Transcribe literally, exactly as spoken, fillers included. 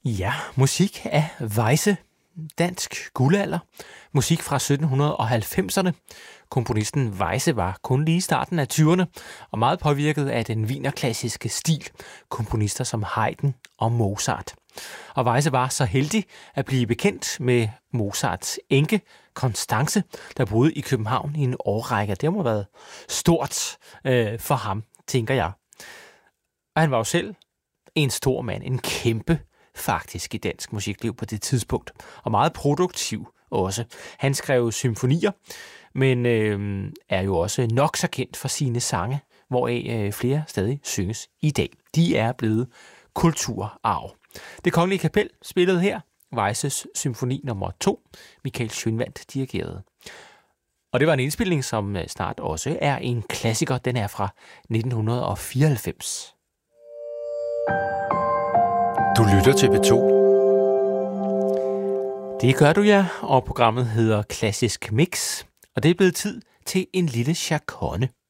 Ja, musik af Weisse, dansk guldalder. Musik fra sytten halvfemserne. Komponisten Weisse var kun lige i starten af tyverne og meget påvirket af den wienerklassiske stil, komponister som Haydn og Mozart. Og Weisse var så heldig at blive bekendt med Mozarts enke, Constanze, der boede i København i en årrække. Det må have været stort øh, for ham, tænker jeg. Og han var jo selv en stor mand, en kæmpe faktisk i dansk musikliv på det tidspunkt, og meget produktiv også. Han skrev symfonier, men øh, er jo også nok så kendt for sine sange, hvoraf øh, flere stadig synges i dag. De er blevet kulturarv. Det Kongelige Kapel spillede her Weisses symfoni nummer to, Michael Schønwandt dirigerede. Og det var en indspilning, som snart også er en klassiker. Den er fra nitten fireoghalvfems. Du lytter til P to. Det gør du, ja, og programmet hedder Klassisk Mix, og det er blevet tid til en lille chaconne.